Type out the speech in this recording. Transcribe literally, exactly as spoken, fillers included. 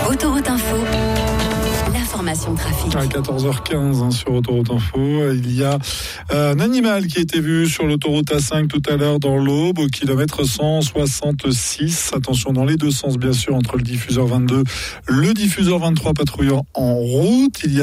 Autoroute Info, l'information trafic. À quatorze heures quinze hein, sur Autoroute Info, il y a un animal qui a été vu sur l'autoroute A cinq tout à l'heure dans l'Aube, au kilomètre cent soixante-six. Attention dans les deux sens bien sûr, entre le diffuseur vingt-deux, le diffuseur vingt-trois patrouillant en route. Il y a